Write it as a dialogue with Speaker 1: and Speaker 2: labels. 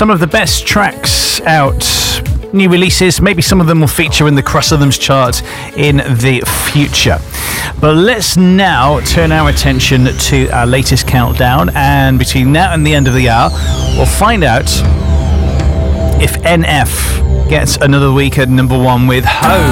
Speaker 1: some of the best tracks out, new releases. Maybe some of them will feature in the Cross Rhythms chart in the future. But let's now turn our attention to our latest countdown, and between now and the end of the hour, we'll find out if NF gets another week at number one with Ho.